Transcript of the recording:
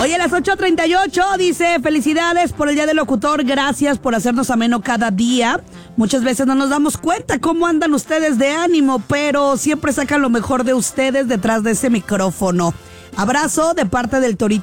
Oye, a las 8:38 dice, felicidades por el Día del Locutor, gracias por hacernos ameno cada día. Muchas veces no nos damos cuenta cómo andan ustedes de ánimo, pero siempre sacan lo mejor de ustedes detrás de ese micrófono. Abrazo de parte del Torito